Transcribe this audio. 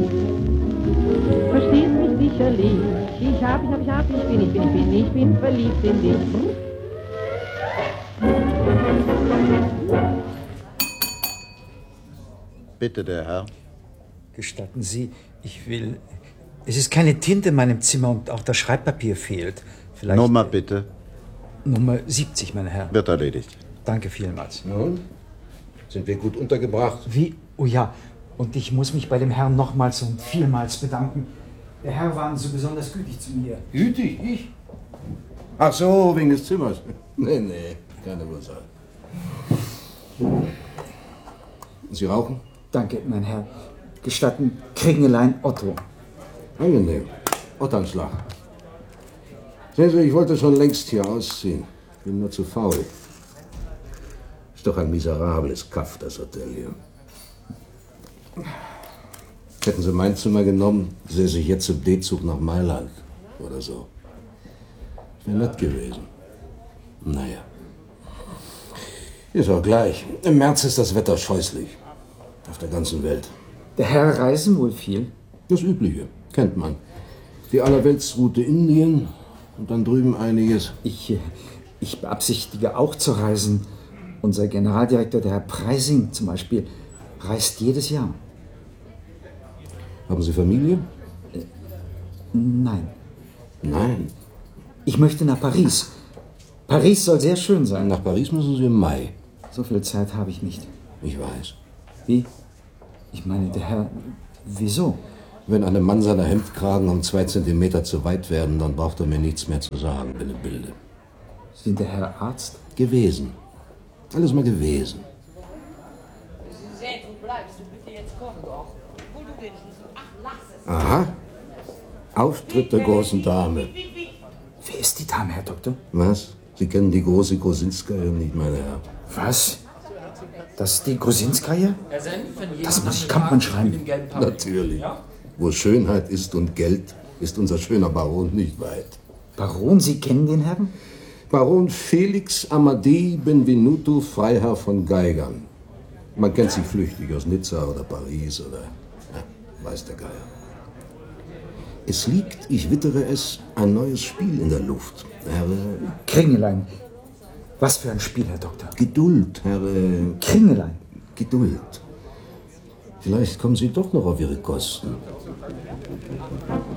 Verstehst mich sicherlich. Ich bin verliebt in dich. Bitte, der Herr. Gestatten Sie, ich will... Es ist keine Tinte in meinem Zimmer und auch das Schreibpapier fehlt. Vielleicht... Nummer bitte. Nummer 70, mein Herr. Wird erledigt. Danke vielmals. Nun, sind wir gut untergebracht? Wie? Oh ja, und ich muss mich bei dem Herrn nochmals und vielmals bedanken. Der Herr war so besonders gütig zu mir. Gütig? Ich? Ach so, wegen des Zimmers. Nee, keine Ursache. Sie rauchen? Danke, mein Herr. Gestatten, Kringelein Otto. Angenehm. Otternschlag. Sehen Sie, ich wollte schon längst hier ausziehen. Bin nur zu faul. Ist doch ein miserables Kaff, das Hotel hier. Hätten Sie mein Zimmer genommen, säße ich jetzt im D-Zug nach Mailand oder so. Wäre nett gewesen. Naja. Ist auch gleich. Im März ist das Wetter scheußlich. Auf der ganzen Welt. Der Herr reisen wohl viel? Das Übliche, kennt man. Die Allerweltsroute Indien und dann drüben einiges. Ich beabsichtige auch zu reisen. Unser Generaldirektor, der Herr Preising zum Beispiel, reist jedes Jahr. Haben Sie Familie? Nein. Nein. Ich möchte nach Paris. Paris soll sehr schön sein. Nach Paris müssen Sie im Mai. So viel Zeit habe ich nicht. Ich weiß. Wie? Ich meine, der Herr... Wieso? Wenn einem Mann seine Hemdkragen um 2 Zentimeter zu weit werden, dann braucht er mir nichts mehr zu sagen, bin im Bilde. Sind der Herr Arzt? Gewesen. Alles mal gewesen. Sie sehen, wo bleibst du? Bitte jetzt komm doch. Wo du denn? Ach, lass es. Aha. Auftritt der großen Dame. Wer ist die Dame, Herr Doktor? Was? Sie kennen die große Grosinskaja nicht, meine Herren. Was? Das ist die Grosinskaja? Das muss ich Kampmann schreiben. Natürlich. Wo Schönheit ist und Geld, ist unser schöner Baron nicht weit. Baron, Sie kennen den Herrn? Baron Felix Amadei Benvenuto Freiherr von Geigern. Man kennt sie flüchtig aus Nizza oder Paris oder... weiß der Geier. Es liegt, ich wittere es, ein neues Spiel in der Luft. Herr... Kringelein. Was für ein Spiel, Herr Doktor? Geduld, Herr... Kringelein. Geduld. Vielleicht kommen Sie doch noch auf Ihre Kosten.